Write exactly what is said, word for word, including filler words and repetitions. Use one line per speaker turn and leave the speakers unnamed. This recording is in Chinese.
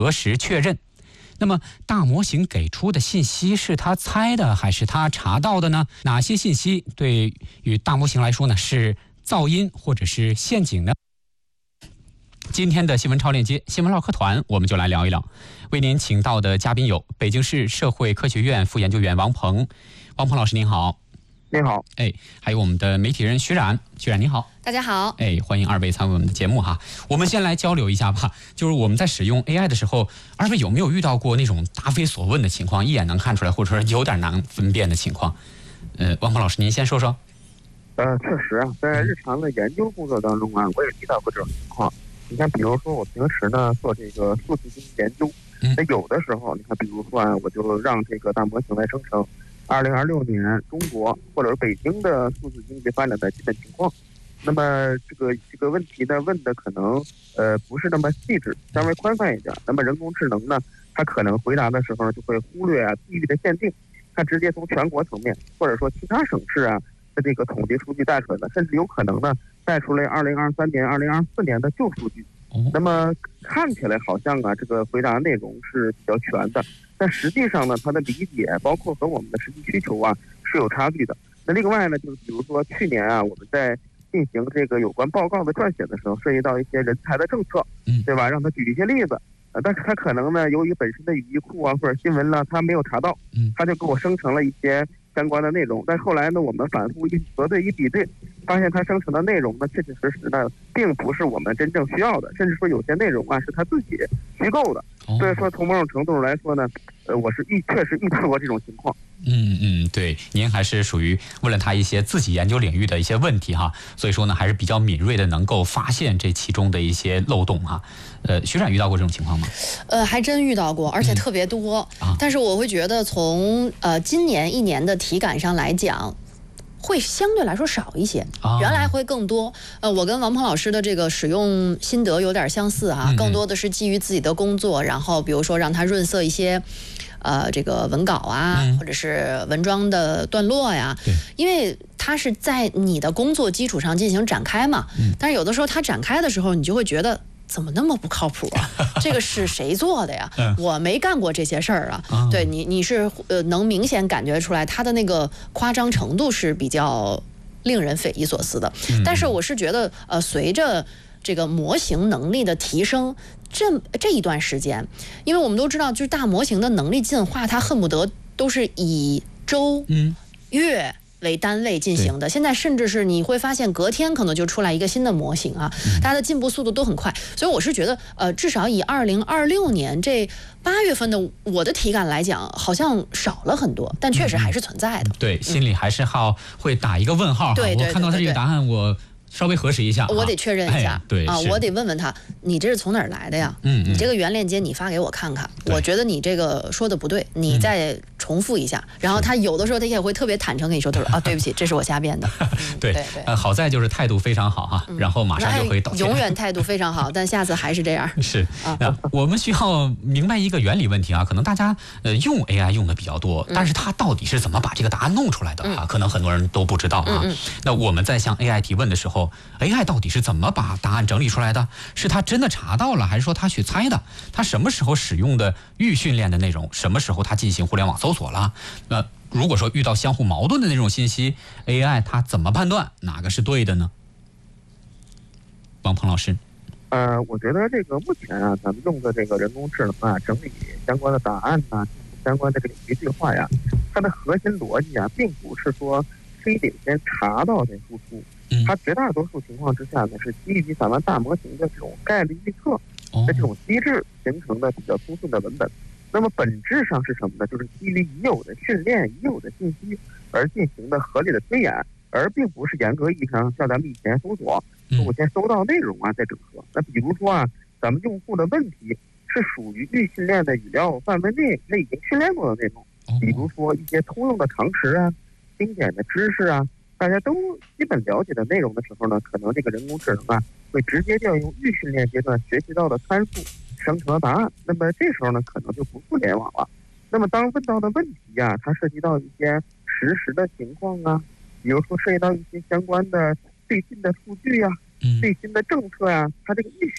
核实确认。那么大模型给出的信息是他猜的还是他查到的呢？哪些信息对于大模型来说呢是噪音或者是陷阱呢？今天的新闻超链接新闻唠嗑团，我们就来聊一聊。为您请到的嘉宾有北京市社会科学院副研究员王鹏。王鹏老师您好。
您好。
哎，还有我们的媒体人徐冉，徐冉您好。
大家好。
哎，欢迎二位参与我们的节目哈。我们先来交流一下吧，就是我们在使用 A I 的时候，二位有没有遇到过那种答非所问的情况，一眼能看出来，或者说有点难分辨的情况？呃，王鹏老师您先说说。
呃，确实啊，在日常的研究工作当中啊，我也遇到过这种情况。你看，比如说我平时呢做这个数字经济研究，那有的时候，你看，比如说啊，我就让这个大模型来生成二零二六年中国或者是北京的数字经济发展的基本情况。那么这个这个问题呢问的可能呃不是那么细致，稍微宽泛一点。那么人工智能呢，它可能回答的时候呢就会忽略啊地域的限定，它直接从全国层面或者说其他省市啊的这个统计数据带出来的，甚至有可能呢带出来二零二三年、二零二四年的旧数据。那么看起来好像啊这个回答内容是比较全的，但实际上呢，它的理解包括和我们的实际需求啊是有差距的。那另外呢，就是比如说去年啊，我们在进行这个有关报告的撰写的时候，涉及到一些人才的政策，对吧？让他举一些例子，呃，但是他可能呢，由于本身的语义库啊或者新闻呢，他没有查到，他就给我生成了一些相关的内容。但后来呢，我们反复一核对一比对，发现他生成的内容呢，确确实实呢，并不是我们真正需要的，甚至说有些内容啊是他自己虚构的。所以说，从某种程度来说呢，呃，我是遇确实遇到过这种情况。
嗯嗯，对，您还是属于问了他一些自己研究领域的一些问题哈，所以说呢，还是比较敏锐的，能够发现这其中的一些漏洞哈。呃，徐冉遇到过这种情况吗？
呃，还真遇到过，而且特别多。嗯啊、但是我会觉得从呃今年一年的体感上来讲，会相对来说少一些，原来会更多。呃，我跟王鹏老师的这个使用心得有点相似哈，更多的是基于自己的工作，然后比如说让它润色一些。呃，这个文稿啊，或者是文章的段落呀，因为它是在你的工作基础上进行展开嘛。但是有的时候它展开的时候，你就会觉得怎么那么不靠谱啊？这个是谁做的呀？我没干过这些事儿啊。对你，你是呃能明显感觉出来，它的那个夸张程度是比较令人匪夷所思的。但是我是觉得，呃，随着这个模型能力的提升。这这一段时间，因为我们都知道，就是大模型的能力进化，它恨不得都是以周、嗯、月为单位进行的。现在甚至是你会发现，隔天可能就出来一个新的模型啊，它的进步速度都很快。所以我是觉得，呃，至少以二零二六年这八月份的我的体感来讲，好像少了很多，但确实还是存在的。
嗯、对，心里还是好会打一个问号。
对，
我看到他这个答案，我。稍微核实一下，
我得确认一下，
哎、对
啊，我得问问他，你这是从哪儿来的呀？嗯，你这个原链接你发给我看看，我觉得你这个说的不对，你再重复一下。嗯、然后他有的时候他也会特别坦诚跟你说，他说啊，对不起，这是我瞎编的。
嗯、对对对、呃，好在就是态度非常好哈，嗯、然后马上就会道歉。
永远态度非常好，但下次还是这样。
是啊，那我们需要明白一个原理问题啊，可能大家呃用 A I 用的比较多，但是他到底是怎么把这个答案弄出来的啊？嗯、可能很多人都不知道啊。嗯嗯、那我们在向 A I 提问的时候 ，A I 到底是怎么把答案整理出来的？是他真的查到了，还是说他去猜的？他什么时候使用的预训练的内容？什么时候他进行互联网搜索了？那如果说遇到相互矛盾的那种信息 ，A I 它怎么判断哪个是对的呢？王鹏老师，
呃，我觉得这个目前啊，咱们用的这个人工智能啊，整理相关的答案呢、啊，相关的这个一句话呀，它的核心逻辑啊，并不是说非得先查到这输出。它绝大多数情况之下呢，是基于咱们大模型的这种概率预测的这种机制形成的比较通顺的文本。那么本质上是什么呢？就是基于已有的训练、已有的信息而进行的合理的推演，而并不是严格意义上像咱们以前搜索，我先搜到内容啊再整合。那比如说啊，咱们用户的问题是属于预训练的语料范围内那已经训练过的内容，比如说一些通用的常识啊、经典的知识啊。大家都基本了解的内容的时候呢，可能这个人工智能啊会直接调用预训练阶段学习到的参数生成了答案。那么这时候呢，可能就不互联网了。那么当问到的问题啊，它涉及到一些实时的情况啊，比如说涉及到一些相关的最新的数据啊、最新的政策呀、啊，它这个预训